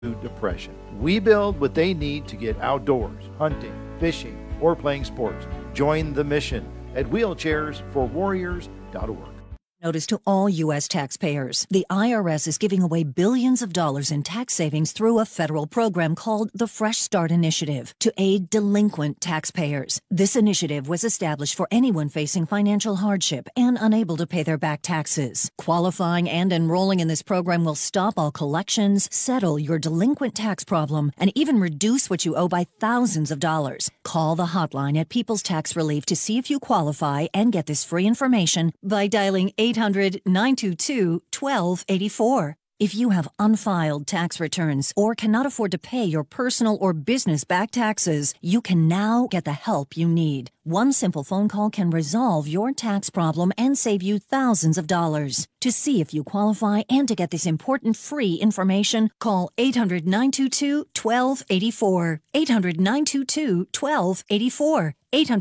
depression. We build what they need to get outdoors, hunting, fishing, or playing sports. Join the mission at wheelchairsforwarriors.org. Notice to all U.S. taxpayers, the IRS is giving away billions of dollars in tax savings through a federal program called the Fresh Start Initiative to aid delinquent taxpayers. This initiative was established for anyone facing financial hardship and unable to pay their back taxes. Qualifying and enrolling in this program will stop all collections, settle your delinquent tax problem, and even reduce what you owe by thousands of dollars. Call the hotline at People's Tax Relief to see if you qualify and get this free information by dialing 800-922-1284. If you have unfiled tax returns or cannot afford to pay your personal or business back taxes, you can now get the help you need. One simple phone call can resolve your tax problem and save you thousands of dollars. To see if you qualify and to get this important free information, call 800-922-1284. 800-922-1284.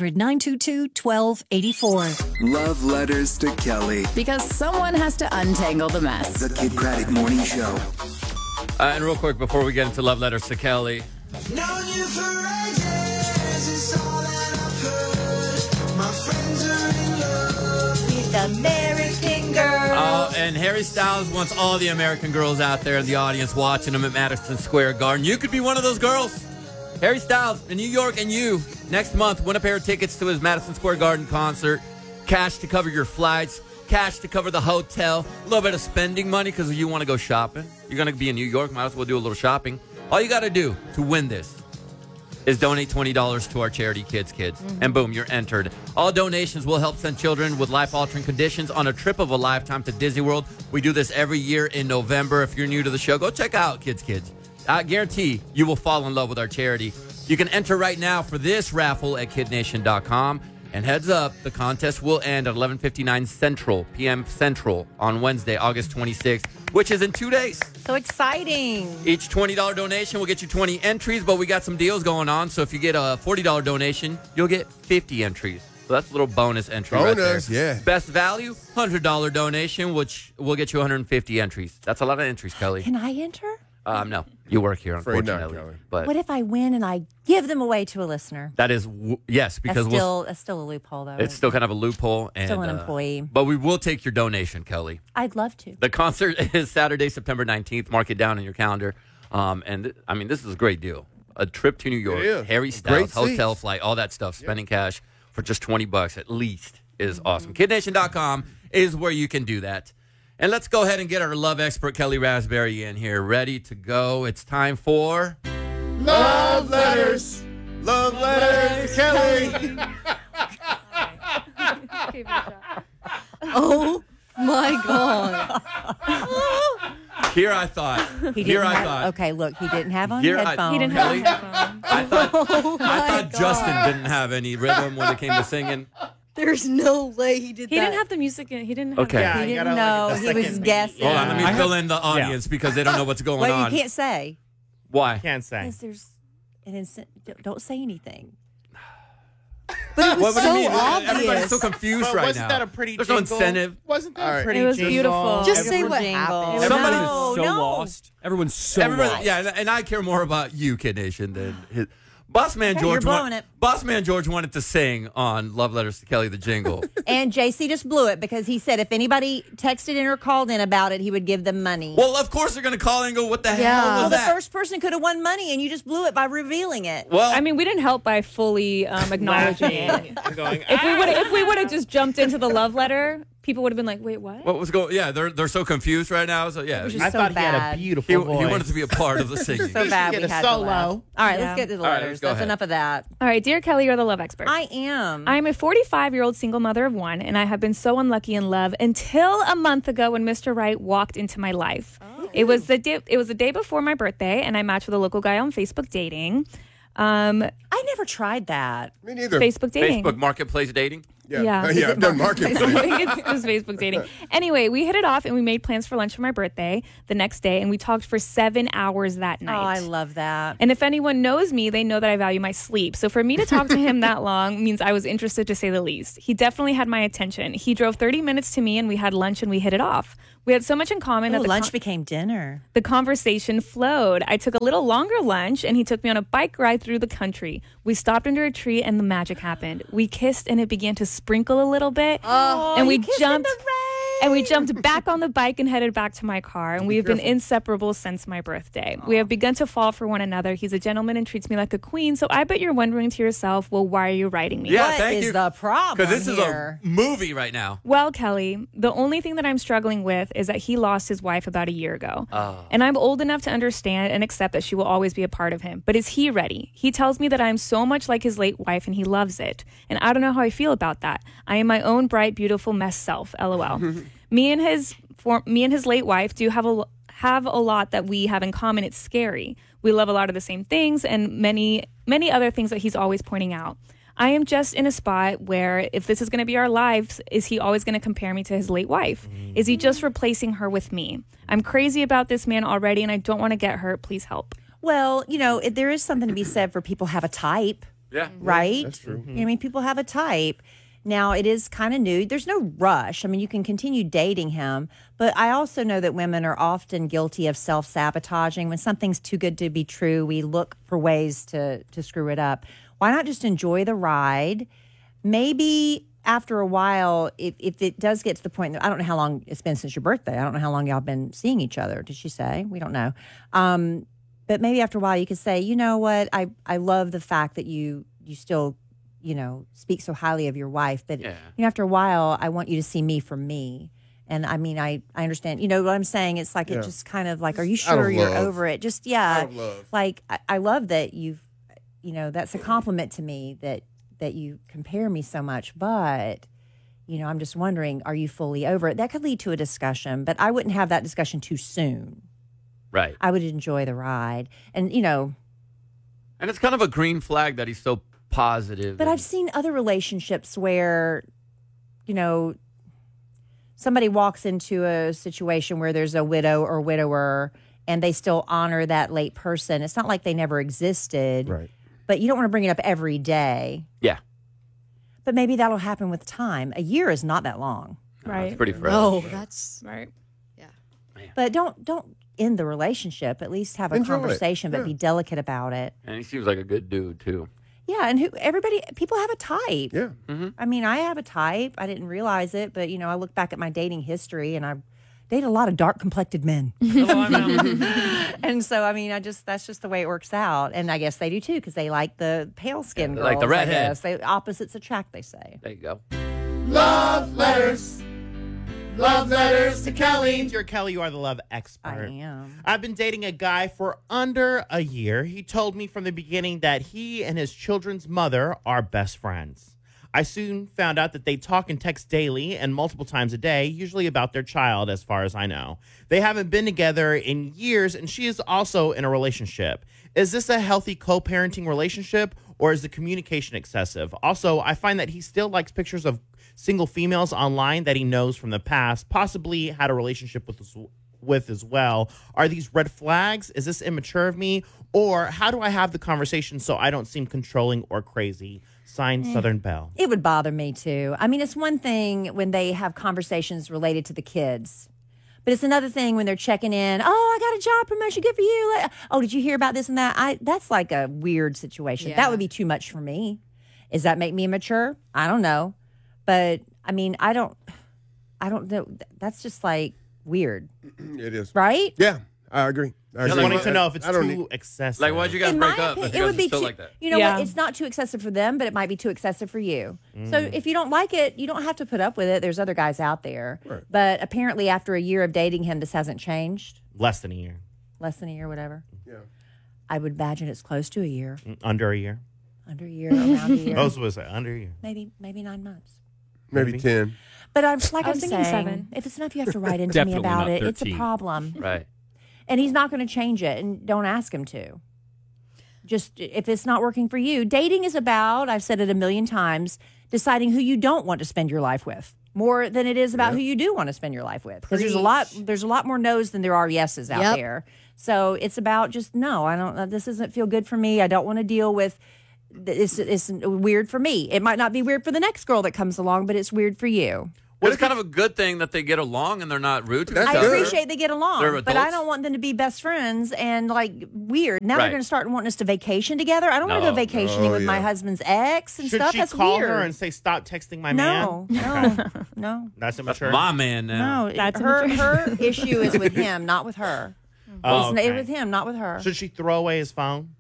800-922-1284. Love Letters to Kelly. Because someone has to untangle the mess. The Kid Craddock Morning Show. And real quick, before we get into Love Letters to Kelly. Known you for ages, it's all that I've heard. My friends are in love with American girls. And Harry Styles wants all the American girls out there in the audience watching him at Madison Square Garden. You could be one of those girls. Harry Styles in New York, and you, next month, win a pair of tickets to his Madison Square Garden concert. Cash to cover your flights, cash to cover the hotel, a little bit of spending money because you want to go shopping. You're going to be in New York, might as well do a little shopping. All you got to do to win this is donate $20 to our charity, Kids. And boom, you're entered. All donations will help send children with life-altering conditions on a trip of a lifetime to Disney World. We do this every year in November. If you're new to the show, go check out Kids. I guarantee you will fall in love with our charity. You can enter right now for this raffle at kidnation.com. And heads up, the contest will end at 11:59 p.m. Central on Wednesday, August 26th, which is in 2 days. So exciting. Each $20 donation will get you 20 entries, but we got some deals going on. So if you get a $40 donation, you'll get 50 entries. So that's a little bonus entry right there. Yeah. Best value, $100 donation, which will get you 150 entries. That's a lot of entries, Kelly. Can I enter? No, you work here, Afraid not, unfortunately. Kelly. But What if I win and I give them away to a listener? that is, yes, because That's still a loophole, though. it's still kind of a loophole. And, Still an employee. But we will take your donation, Kelly. I'd love to. The concert is Saturday, September 19th. Mark it down in your calendar. This is a great deal. A trip to New York, Yeah. Harry Great Styles, hotel seats. flight, all that stuff, spending cash for just $20 at least is awesome. KidNation.com is where you can do that. And let's go ahead and get our love expert, Kelly Raspberry, in here, ready to go. It's time for... Love Letters. Love Letters to Kelly. Oh, my God. Here I thought. He Here didn't I have, thought. Okay, look, he didn't have on Here I- headphones. He didn't have Kelly? headphones. I thought, Oh, I thought my Justin God. didn't have any rhythm when it came to singing. There's no way he did He that. didn't have the music. He didn't have Okay. the He you didn't gotta, know. like, the He was second guessing. Hold on, let me Yeah. fill in the audience because they don't know what's going Well, on. you can't say. Why? Can't say. Because there's don't say anything. But it was What do you so mean? obvious. Everybody's so confused But right wasn't now. that a pretty There's jingle? no incentive. Wasn't that All a right. pretty It was jingle? beautiful. Just say Everyone what jingle. happened. Somebody- No, so no. lost. Everyone's so Everybody, lost. yeah, and I care more about you, Kid Nation, than his. Boss Man Hey, George. you're blowing it. Boss Man George wanted to sing on Love Letters to Kelly, the jingle. And JC just blew it because he said if anybody texted in or called in about it, he would give them money. Well, of course they're going to call in and go, what the hell well, was the that? first person could have won money, and you just blew it by revealing it. Well, I mean, we didn't help by fully acknowledging it. And going, If we would have just jumped into the love letter, people would have been like, "Wait, what?" what was going? Yeah, they're so confused right now. So yeah, was he, just I so thought he bad. had a beautiful he voice. wanted to be a part of the singing. So bad get we a had solo. to laugh. All right, Yeah. let's get to the All right, letters. let's go That's ahead. enough of that. All right, dear Kelly, you're the love expert. I am. I'm a 45-year-old single mother of one, and I have been so unlucky in love until a month ago when Mr. Right walked into my life. It was the day before my birthday, and I matched with a local guy on Facebook dating. I never tried that. Me neither. Facebook dating. Facebook Marketplace dating. Yeah, Yeah. yeah, I've done marketplace. I think it was Facebook dating. Anyway, we hit it off and we made plans for lunch for my birthday the next day, and we talked for 7 hours that night. Oh, I love that. And if anyone knows me, they know that I value my sleep. So for me to talk to him that long means I was interested, to say the least. He definitely had my attention. He drove 30 minutes to me, and we had lunch and we hit it off. We had so much in common that lunch became dinner. the conversation flowed. I took a little longer lunch, and he took me on a bike ride through the country. We stopped under a tree, and the magic happened. We kissed, and it began to sprinkle a little bit. And we jumped. And we jumped back on the bike and headed back to my car. And we have been inseparable since my birthday. We have begun to fall for one another. He's a gentleman and treats me like a queen. So I bet you're wondering to yourself, well, why are you writing me? Yeah, What thank is you. the problem Because this here? is a movie right now. Well, Kelly, the only thing that I'm struggling with is that he lost his wife about a year ago. And I'm old enough to understand and accept that she will always be a part of him. But is he ready? He tells me that I'm so much like his late wife and he loves it. And I don't know how I feel about that. I am my own bright, beautiful mess self, LOL. Me and his late wife do have a lot that we have in common. It's scary. We love a lot of the same things and many other things that he's always pointing out. I am just in a spot where if this is going to be our lives, is he always going to compare me to his late wife? Is he just replacing her with me? I'm crazy about this man already and I don't want to get hurt. Please help. Well, there is something to be said for people have a type. Yeah. Right? That's true. I mean, people have a type. Now, it is kind of new. There's no rush. I mean, you can continue dating him, but I also know that women are often guilty of self-sabotaging. When something's too good to be true, we look for ways to screw it up. Why not just enjoy the ride? Maybe after a while, if it does get to the point that I don't know how long it's been since your birthday. I don't know how long y'all been seeing each other. Did she say? We don't know. But maybe after a while you could say, you know what? I love the fact that you still speak so highly of your wife, but after a while, I want you to see me for me. And I mean, I understand, what I'm saying? It's like, it just kind of like, are you sure you're over it? Just, Out of love. like, I love that you've, that's a compliment to me that you compare me so much, but, I'm just wondering, are you fully over it? That could lead to a discussion, but I wouldn't have that discussion too soon. Right. I would enjoy the ride. And, And it's kind of a green flag that he's so positive. But I've seen other relationships where, somebody walks into a situation where there's a widow or widower and they still honor that late person. It's not like they never existed. Right. But you don't want to bring it up every day. Yeah. But maybe that'll happen with time. A year is not that long. Right. It's pretty fresh. No, that's Right. But don't end the relationship. At least have a Enjoy it. conversation, but Yeah. be delicate about it. And he seems like a good dude, too. Yeah, and people have a type. Yeah. I mean, I have a type. I didn't realize it, but I look back at my dating history, and I've dated a lot of dark-complected men. And so, I mean, that's just the way it works out. And I guess they do too, because they like the pale skin girls. like the redhead. I guess. Opposites attract, they say. There you go. Love letters. Love letters to Kelly. Dear Kelly, you are the love expert. I am. I've been dating a guy for under a year. He told me from the beginning that he and his children's mother are best friends. I soon found out that they talk and text daily and multiple times a day, usually about their child, as far as I know. They haven't been together in years, and she is also in a relationship. Is this a healthy co-parenting relationship, or is the communication excessive? Also, I find that he still likes pictures of single females online that he knows from the past, possibly had a relationship with as well. Are these red flags? Is this immature of me? Or how do I have the conversation so I don't seem controlling or crazy? Signed, Southern Belle. It would bother me too. I mean, it's one thing when they have conversations related to the kids, but it's another thing when they're checking in. Oh, I got a job promotion. Good for you. Oh, did you hear about this and that? That's like a weird situation. Yeah. That would be too much for me. Does that make me immature? I don't know. But I mean, I don't know. That's just like weird, It is. right? Yeah, I agree. I Just agree. wanting to know if it's I don't too need- excessive. Like, why'd you guys In break my up? opinion, If you it guys would are be still too, like that. you know Yeah. what? It's not too excessive for them, but it might be too excessive for you. So if you don't like it, you don't have to put up with it. There's other guys out there. Right. But apparently, after a year of dating him, this hasn't changed. Less than a year. Less than a year, whatever. Yeah. I would imagine it's close to a year, Under a year. under a year, around a year, Those was under a year. maybe 9 months. Maybe 10. But I'm like I was I'm thinking saying, 7. if it's enough, you have to write into me Definitely about not it. It's a 13. problem, Right. and he's not going to change it. And don't ask him to. Just if it's not working for you, dating is about, I've said it a million times, deciding who you don't want to spend your life with more than it is about who you do want to spend your life with. Because there's a lot more no's than there are yeses out Yep. there. So it's about just no, I don't. This doesn't feel good for me. I don't want to deal with. It's weird for me. It might not be weird for the next girl that comes along, but it's weird for you. Well, it's kind of a good thing that they get along and they're not rude to each I other. appreciate they get along, They're but I adults. don't want them to be best friends and like weird. Now Right. they're going to start wanting us to vacation together. I don't want to No. go vacationing Oh, with my yeah. husband's ex and Should stuff. she That's call weird. her and say, "Stop texting my no, man"? no, no, That's immature. My man now. no. That's her issue is with him, not with her. Oh, It's okay. with him, not with her. Should she throw away his phone?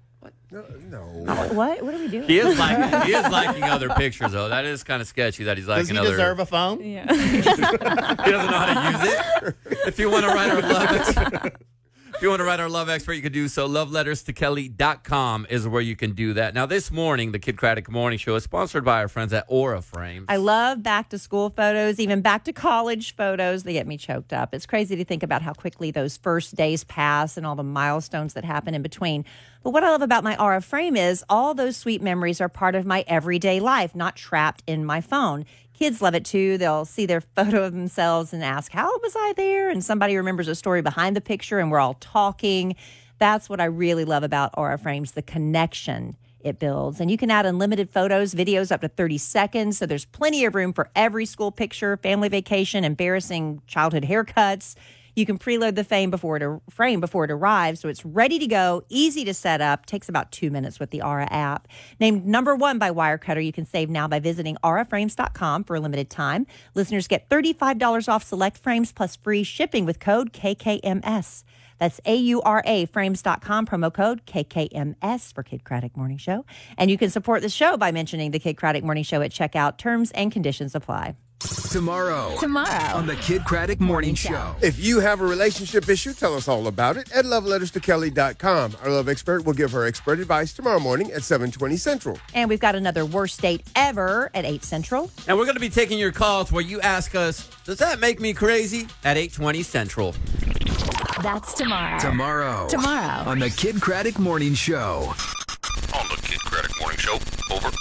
No. What? What are we doing? He is liking other pictures though. That is kind of sketchy that he's Does liking he other. deserve a phone? Yeah. He doesn't know how to use it. If you want to write our love expert, if you want to write our love expert, you can do so. Loveletterstokelly.com is where you can do that. Now, this morning, the Kid Craddock Morning Show is sponsored by our friends at Aura Frames. I love back to school photos, even back to college photos. They get me choked up. It's crazy to think about how quickly those first days pass and all the milestones that happen in between. But what I love about my Aura frame is all those sweet memories are part of my everyday life, not trapped in my phone. Kids love it too. They'll see their photo of themselves and ask, how was I there? And somebody remembers a story behind the picture and we're all talking. That's what I really love about Aura Frames, the connection it builds. And you can add unlimited photos, videos up to 30 seconds. So there's plenty of room for every school picture, family vacation, embarrassing childhood haircuts. You can preload the frame before it arrives, so it's ready to go, easy to set up, takes about 2 minutes with the Aura app. Named #1 by Wirecutter, you can save now by visiting auraframes.com for a limited time. Listeners get $35 off select frames plus free shipping with code KKMS. That's AURA frames.com, promo code KKMS for Kid Craddock Morning Show. And you can support the show by mentioning the Kid Craddock Morning Show at checkout. Terms and conditions apply. Tomorrow Tomorrow. on the Kid Craddock Morning Show. If you have a relationship issue, tell us all about it at loveletterstokelly.com. Our love expert will give her expert advice tomorrow morning at 7:20 Central. And we've got another worst date ever at 8 Central. And we're going to be taking your calls where you ask us, does that make me crazy? At 8:20 Central. That's tomorrow. Tomorrow on the Kid Craddock Morning Show. On the Kid Craddock Morning Show. Over.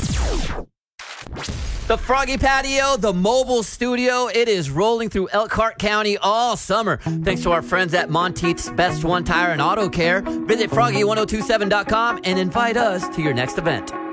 The Froggy Patio, the mobile studio, it is rolling through Elkhart County all summer. Thanks to our friends at Monteith's Best One Tire and Auto Care. Visit froggy1027.com and invite us to your next event.